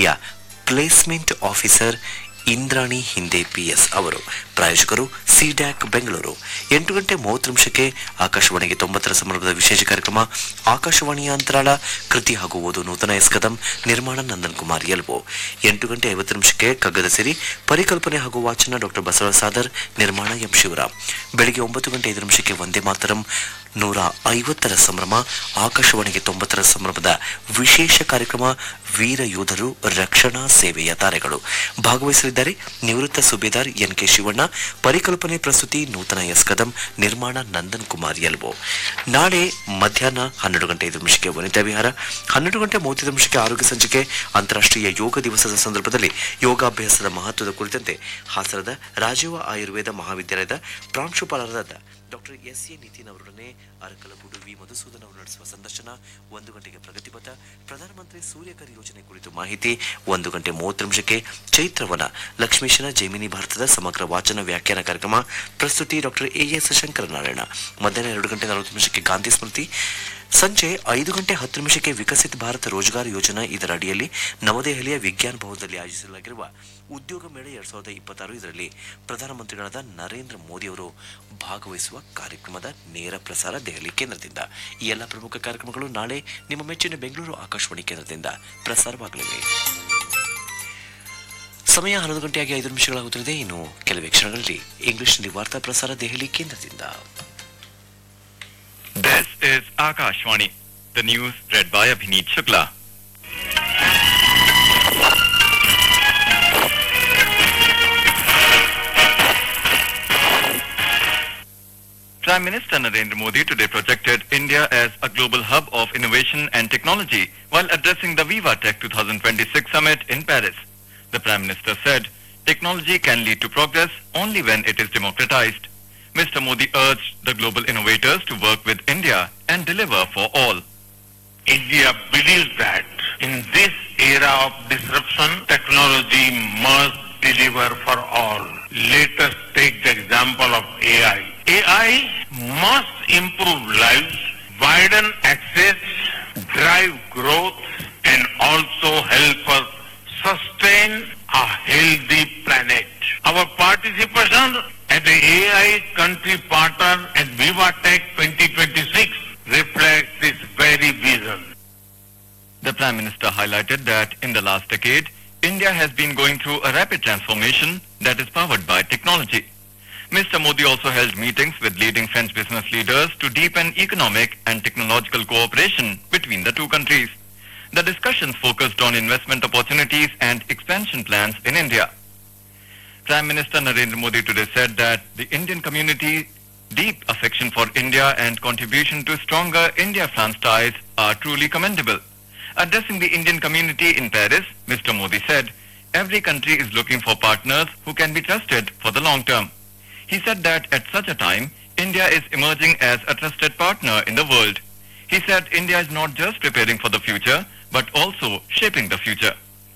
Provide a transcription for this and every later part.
ಕಚೇರಿಯ placement officer Indrani ಹಿಂದೆ PS ಅವರು. ಪ್ರಾಯೋಜಕರು ಸಿಡ್ಯಾಕ್ ಬೆಂಗಳೂರು. 8:30 ಆಕಾಶವಾಣಿಗೆ 90ರ ಸಂಭ್ರಮದ ವಿಶೇಷ ಕಾರ್ಯಕ್ರಮ ಆಕಾಶವಾಣಿಯ ಅಂತರಾಳ. ಕೃತಿ ಹಾಗೂ ಓದು ನೂತನ ಎಸ್ ಕದಂ, ನಿರ್ಮಾಣ ನಂದನ್ ಕುಮಾರ್ ಎಲ್ವೋ. 8:50 ಕಗ್ಗದ ಸಿರಿ, ಪರಿಕಲ್ಪನೆ ಹಾಗೂ ವಾಚನ ಡಾಕ್ಟರ್ ಬಸವ ಸಾದರ್, ನಿರ್ಮಾಣ ಎಂ ಶಿವರಾಮ್. ಬೆಳಿಗ್ಗೆ 9:05 ವಂದೇ ಮಾತರಂ 150ರ ಸಂಭ್ರಮ ಆಕಾಶವಾಣಿಗೆ 90ರ ಸಂಭ್ರಮದ ವಿಶೇಷ ಕಾರ್ಯಕ್ರಮ ವೀರ ಯೋಧರು ರಕ್ಷಣಾ ಸೇವೆಯ ತಾರೆಗಳು. ಭಾಗವಹಿಸಲಿದ್ದಾರೆ ನಿವೃತ್ತ ಸುಬೇದಾರ್ ಎನ್.ಕೆ. ಶಿವಣ್ಣ. ಪರಿಕಲ್ಪನೆ ಪ್ರಸ್ತುತಿ ನೂತನ ಎಸ್ ಕದಂ, ನಿರ್ಮಾಣ ನಂದನ್ ಕುಮಾರ್ ಎಲ್ವೋ. ನಾಳೆ ಮಧ್ಯಾಹ್ನ 12:05 ವನಿತಾ ವಿಹಾರ, 12:30 ಆರೋಗ್ಯ ಸಂಚಿಕೆ. ಅಂತಾರಾಷ್ಟ್ರೀಯ ಯೋಗ ದಿವಸದ ಸಂದರ್ಭದಲ್ಲಿ ಯೋಗಾಭ್ಯಾಸದ ಮಹತ್ವದ ಕುರಿತಂತೆ ಹಾಸನದ ರಾಜೀವ ಆಯುರ್ವೇದ ಮಹಾವಿದ್ಯಾಲಯದ ಪ್ರಾಂಶುಪಾಲರಾದ ಡಾಕ್ಟರ್ ಎಸ್.ಎ. ನಿತಿನ್ ಅವರೊಡನೆ ಅರಕಲಗೂಡು ವಿ. ಮಧುಸೂದನ್ ಅವರು ನಡೆಸುವ ಸಂದರ್ಶನ. 1 ಪ್ರಗತಿಪಥ, ಪ್ರಧಾನಮಂತ್ರಿ ಸೂರ್ಯಕರ್ ಯೋಜನೆ ಕುರಿತು ಮಾಹಿತಿ. 1:30 ಚೈತ್ರವನ, ಲಕ್ಷ್ಮೀಶನ ಜೈಮಿನಿ ಭಾರತದ ಸಮಗ್ರ ವಾಚನ ವ್ಯಾಖ್ಯಾನ ಕಾರ್ಯಕ್ರಮ. ಪ್ರಸ್ತುತಿ ಡಾಕ್ಟರ್ ಎ.ಎಸ್. ಶಂಕರನಾರಾಯಣ. ಮಧ್ಯಾಹ್ನ 2:40 ಗಾಂಧಿ ಸ್ಮೃತಿ. ಸಂಜೆ 5:10 ವಿಕಸಿತ ಭಾರತ ರೋಜಗಾರ್ ಯೋಜನಾ. ಇದರ ಅಡಿಯಲ್ಲಿ ನವದೆಹಲಿಯ ವಿಜ್ಞಾನ ಭವನದಲ್ಲಿ ಆಯೋಜಿಸಲಾಗಿರುವ ಉದ್ಯೋಗ ಮೇಳ 2026. ಇದರಲ್ಲಿ ಪ್ರಧಾನಮಂತ್ರಿಗಳಾದ ನರೇಂದ್ರ ಮೋದಿ ಅವರು ಭಾಗವಹಿಸುವ ಕಾರ್ಯಕ್ರಮದ ನೇರ ಪ್ರಸಾರ ದೆಹಲಿ ಕೇಂದ್ರದಿಂದ. ಈ ಎಲ್ಲ ಪ್ರಮುಖ ಕಾರ್ಯಕ್ರಮಗಳು ನಾಳೆ ನಿಮ್ಮ ಮೆಚ್ಚಿನ ಬೆಂಗಳೂರು ಆಕಾಶವಾಣಿ ಕೇಂದ್ರದಿಂದ ಪ್ರಸಾರವಾಗಲಿವೆ. ಸಮಯ 11:05 ಇನ್ನು ಕೆಲವೇ ಕ್ಷಣಗಳಲ್ಲಿ ಇಂಗ್ಲಿಷ್ನಲ್ಲಿ ವಾರ್ತಾ ಪ್ರಸಾರ ದೆಹಲಿ ಕೇಂದ್ರದಿಂದ. This is Akashvani. The news read by Abhineet Shukla. Prime Minister Narendra Modi today projected India as a global hub of innovation and technology while addressing the Viva Tech 2026 summit in Paris. The Prime Minister said, technology can lead to progress only when it is democratized. Mr. Modi urged the global innovators to work with India and deliver for all. India believes that in this era of disruption, technology must deliver for all. Let us take the example of AI. AI must improve lives, widen access, drive growth, and also help us sustain a healthy planet. Our participation at the AI country partner at Viva Tech 2026 reflects this very vision. The Prime Minister highlighted that in the last decade, India has been going through a rapid transformation that is powered by technology. Mr. Modi also held meetings with leading French business leaders to deepen economic and technological cooperation between the two countries. The discussions focused on investment opportunities and expansion plans in India. Prime Minister Narendra Modi today said that the Indian community's deep affection for India and contribution to stronger India-France ties are truly commendable. Addressing the Indian community in Paris, Mr. Modi said, every country is looking for partners who can be trusted for the long term. He said that at such a time, India is emerging as a trusted partner in the world. He said India is not just preparing for the future, but also shaping the future.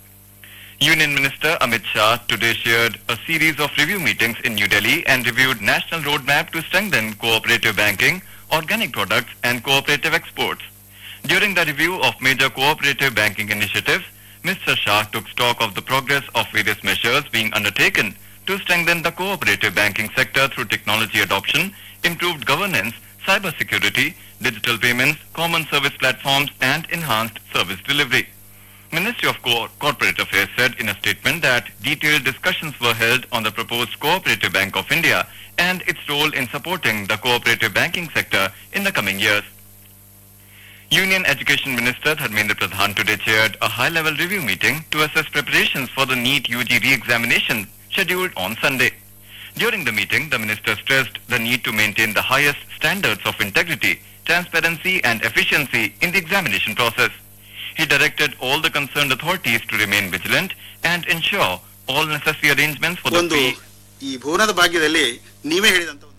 Union Minister Amit Shah today shared a series of review meetings in New Delhi and reviewed national roadmap to strengthen cooperative banking, organic products and cooperative exports. During the review of major cooperative banking initiatives, Mr. Shah took stock of the progress of various measures being undertaken to strengthen the cooperative banking sector through technology adoption, improved governance, cyber security, digital payments, common service platforms and enhanced service delivery. Ministry of Corporate Affairs said in a statement that detailed discussions were held on the proposed Cooperative Bank of India and its role in supporting the cooperative banking sector in the coming years. Union Education Minister Dharmendra Pradhan today chaired a high-level review meeting to assess preparations for the NEET UG re-examination scheduled on Sunday. During the meeting, the minister stressed the need to maintain the highest standards of integrity, transparency and efficiency in the examination process. He directed all the concerned authorities to remain vigilant and ensure all necessary arrangements for the ಈ ಭುವನದ ಭಾಗ್ಯದಲ್ಲಿ ನೀವೇ ಹೇಳಿದಂತ